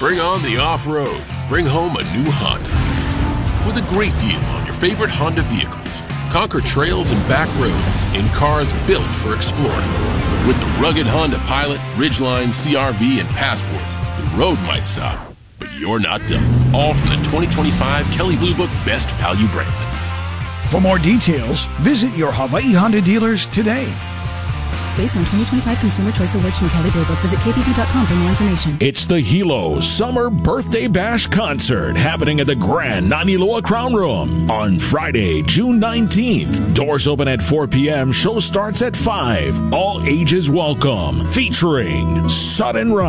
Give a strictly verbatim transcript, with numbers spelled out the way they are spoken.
Bring on the off-road. Bring home a new Honda. With a great deal on your favorite Honda vehicles. Conquer trails and back roads in cars built for exploring. With the rugged Honda Pilot, Ridgeline, C R V, and Passport, the road might stop, but you're not done. All from the twenty twenty-five Kelley Blue Book Best Value brand. For more details, visit your Hawaii Honda dealers today. Based on twenty twenty-five Consumer Choice Awards from Kelley Blue Book. Visit k b b dot com for more information. It's the Hilo Summer Birthday Bash Concert happening at the Grand Naniloa Crown Room on Friday, June nineteenth. Doors open at four p.m. Show starts at five. All ages welcome. Featuring Sudden Run.